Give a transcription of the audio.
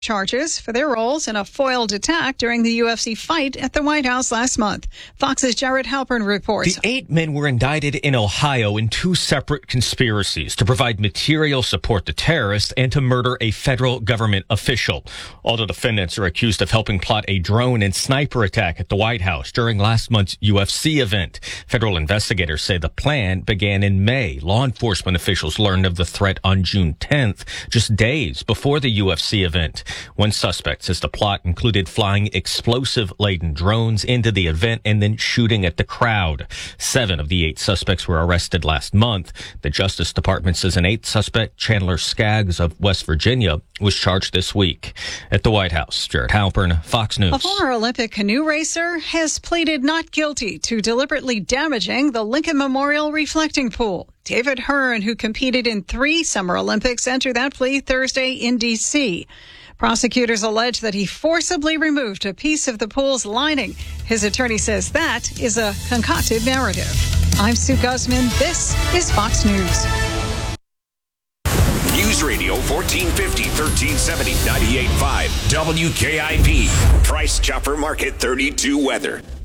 charges for their roles in a foiled attack during the UFC fight at the White House last month. Fox's Jared Halpern reports. The 8 men were indicted in Ohio in 2 separate conspiracies to provide material support to terrorists and to murder a federal government official. All the defendants are accused of helping plot a drone and sniper attack at the White House during last month's UFC event. Federal investigators say the plan began in May. Law enforcement officials learned of the threat on June 10th, just days before the UFC event. One suspect says the plot included flying explosive-laden drones into the event and then shooting at the crowd. 7 of the 8 suspects were arrested last month. The Justice Department says an 8th suspect, Chandler Skaggs of West Virginia, was charged this week. At the White House, Jared Halpern, Fox News. A former Olympic canoe racer has pleaded not guilty to deliberately damaging the Lincoln Memorial reflecting pool. David Hearn, who competed in 3 Summer Olympics, entered that plea Thursday in D.C. Prosecutors allege that he forcibly removed a piece of the pool's lining. His attorney says that is a concocted narrative. I'm Sue Guzman. This is Fox News. News Radio 1450, 1370, 98.5 WKIP. Price Chopper Market 32 weather.